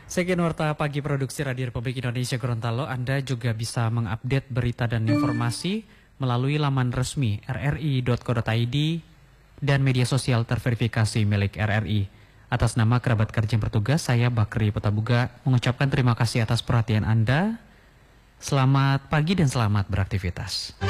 Sekian Warta Pagi Produksi Radio Republik Indonesia Gorontalo. Anda juga bisa mengupdate berita dan informasi melalui laman resmi rri.co.id dan media sosial terverifikasi milik RRI. Atas nama kerabat kerja yang bertugas, saya Bakri Petabuga mengucapkan terima kasih atas perhatian Anda. Selamat pagi dan selamat beraktivitas.